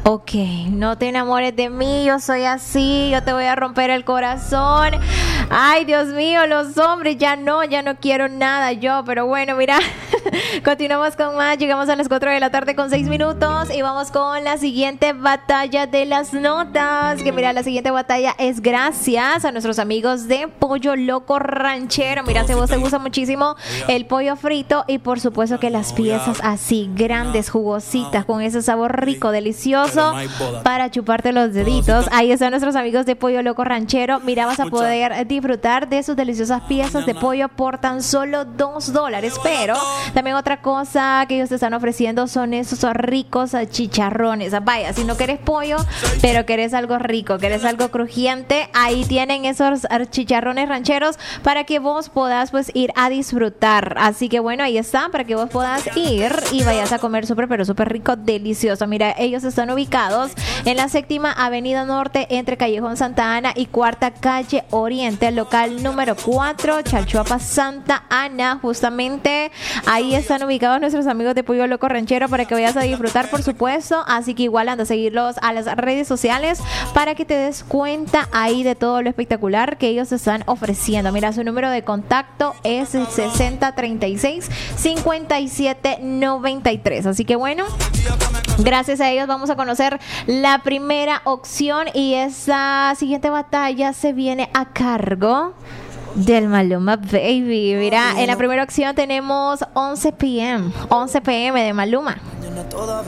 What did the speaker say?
Ok, no te enamores de mí, yo soy así, yo te voy a romper el corazón. Ay, Dios mío, los hombres, ya no quiero nada yo, pero bueno, mira, continuamos con más, llegamos a las 4 de la tarde con 6 minutos y vamos con la siguiente batalla de las notas, que mira, la siguiente batalla es gracias a nuestros amigos de Pollo Loco Ranchero. Mira, si a vos te gusta muchísimo el pollo frito y por supuesto que las piezas así grandes, jugositas, con ese sabor rico, delicioso, para chuparte los deditos. Ahí están nuestros amigos de Pollo Loco Ranchero. Mira, vas a poder disfrutar de sus deliciosas piezas de pollo por tan solo $2. Pero también otra cosa que ellos te están ofreciendo son esos ricos chicharrones. Vaya, si no quieres pollo, pero quieres algo rico, quieres algo crujiente, ahí tienen esos chicharrones rancheros para que vos puedas pues ir a disfrutar. Así que bueno, ahí está, para que vos puedas ir y vayas a comer súper, pero súper rico, delicioso. Mira, ellos están ubicados en la 7ª Avenida Norte entre Callejón Santa Ana y 4ª Calle Oriente, local número 4, Chalchuapa, Santa Ana. Justamente ahí están ubicados nuestros amigos de Pollo Loco Ranchero para que vayas a disfrutar, por supuesto. Así que igual anda a seguirlos a las redes sociales para que te des cuenta ahí de todo lo espectacular que ellos están ofreciendo. Mira, su número de contacto es 6036-5793. Así que bueno, gracias a ellos vamos a conocer la primera opción y esa siguiente batalla se viene a cargo del Maluma Baby. Mira, en la primera opción tenemos 11 p.m. de Maluma.